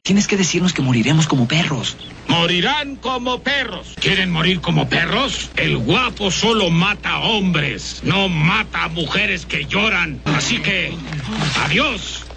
Tienes que decirnos que moriremos como perros. Morirán como perros. ¿Quieren morir como perros? El guapo solo mata a hombres, no mata a mujeres que lloran. Así que, adiós.